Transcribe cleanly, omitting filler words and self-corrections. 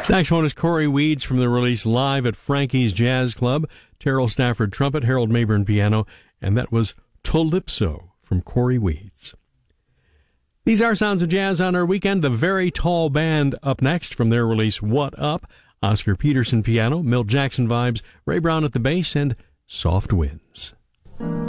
Next one is Corey Weeds from the release Live at Frankie's Jazz Club. Terrell Stafford trumpet, Harold Mayburn piano, and that was Calypso from Corey Weeds. These are Sounds of Jazz on our weekend. The Very Tall Band up next from their release What Up. Oscar Peterson piano, Milt Jackson vibes, Ray Brown at the bass, and Soft Winds.